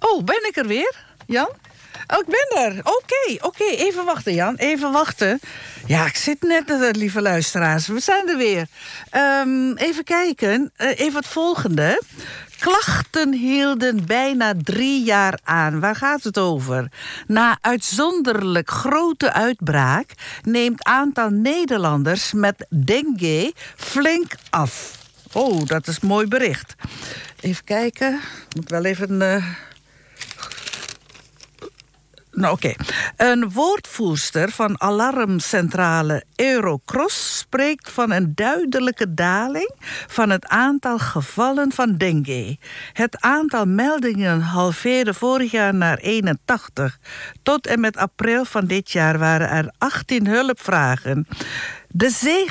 Oh, ben ik er weer, Jan? Oh, ik ben er. Oké. Even wachten, Jan. Even wachten. Ja, ik zit net, lieve luisteraars. We zijn er weer. Even kijken. Even het volgende. Klachten hielden bijna 3 jaar aan. Waar gaat het over? Na uitzonderlijk grote uitbraak neemt aantal Nederlanders met dengue flink af. Oh, dat is een mooi bericht. Even kijken. Ik moet wel even... Oké. Een woordvoerster van alarmcentrale Eurocross spreekt van een duidelijke daling van het aantal gevallen van dengue. Het aantal meldingen halveerde vorig jaar naar 81. Tot en met april van dit jaar waren er 18 hulpvragen. De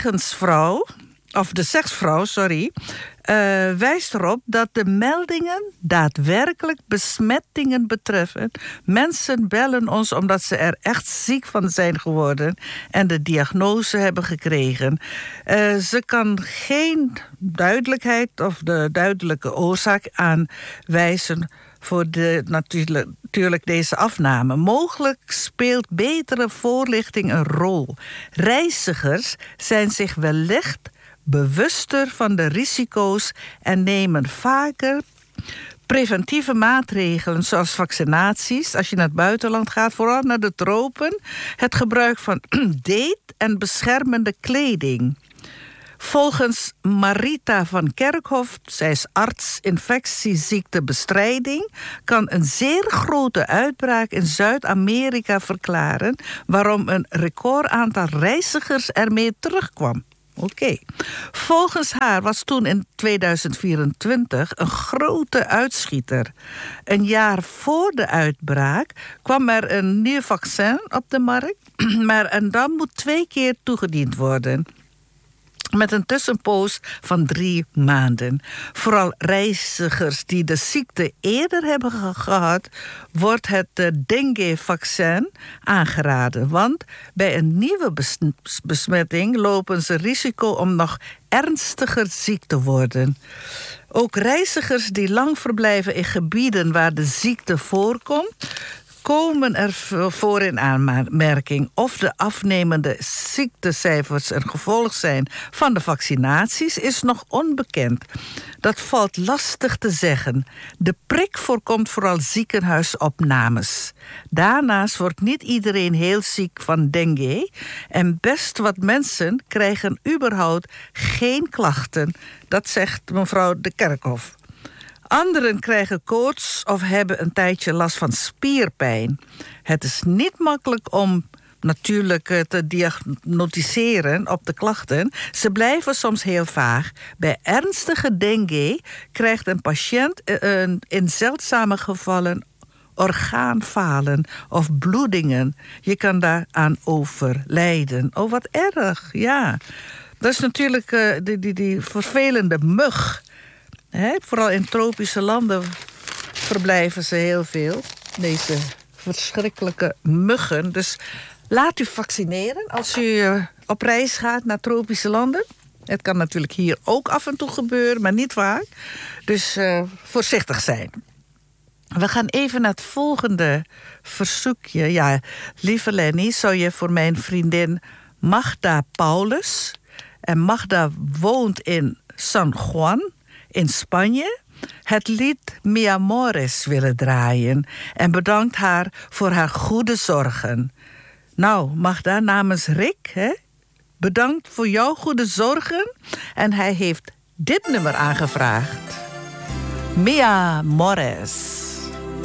seksvrouw, wijst erop dat de meldingen daadwerkelijk besmettingen betreffen. Mensen bellen ons omdat ze er echt ziek van zijn geworden en de diagnose hebben gekregen. Ze kan geen duidelijkheid of de duidelijke oorzaak aanwijzen voor natuurlijk deze afname. Mogelijk speelt betere voorlichting een rol. Reizigers zijn zich wellicht bewuster van de risico's en nemen vaker preventieve maatregelen zoals vaccinaties als je naar het buitenland gaat, vooral naar de tropen, het gebruik van date en beschermende kleding. Volgens Marita van Kerkhof, zij is arts infectieziektebestrijding, kan een zeer grote uitbraak in Zuid-Amerika verklaren waarom een recordaantal reizigers ermee terugkwam. Oké. Volgens haar was toen in 2024 een grote uitschieter. Een jaar voor de uitbraak kwam er een nieuw vaccin op de markt, en dan moet 2 keer toegediend worden. Met een tussenpoos van 3 maanden. Vooral reizigers die de ziekte eerder hebben gehad, wordt het dengue-vaccin aangeraden. Want bij een nieuwe besmetting lopen ze risico om nog ernstiger ziek te worden. Ook reizigers die lang verblijven in gebieden waar de ziekte voorkomt, komen er voor in aanmerking of de afnemende ziektecijfers een gevolg zijn van de vaccinaties is nog onbekend. Dat valt lastig te zeggen. De prik voorkomt vooral ziekenhuisopnames. Daarnaast wordt niet iedereen heel ziek van dengue en best wat mensen krijgen überhaupt geen klachten. Dat zegt mevrouw de Kerkhof. Anderen krijgen koorts of hebben een tijdje last van spierpijn. Het is niet makkelijk om natuurlijk te diagnosticeren op de klachten. Ze blijven soms heel vaag. Bij ernstige dengue krijgt een patiënt in zeldzame gevallen orgaanfalen of bloedingen. Je kan daaraan overlijden. Oh, wat erg, ja. Dat is natuurlijk die vervelende mug. Vooral in tropische landen verblijven ze heel veel. Deze verschrikkelijke muggen. Dus laat u vaccineren als u op reis gaat naar tropische landen. Het kan natuurlijk hier ook af en toe gebeuren, maar niet vaak. Dus voorzichtig zijn. We gaan even naar het volgende verzoekje. Ja, lieve Lenny, zou je voor mijn vriendin Magda Paulus... en Magda woont in San Juan in Spanje, het lied Mi Amores willen draaien en bedankt haar voor haar goede zorgen. Nou, Magda, namens Rick, bedankt voor jouw goede zorgen en hij heeft dit nummer aangevraagd. Mi Amores.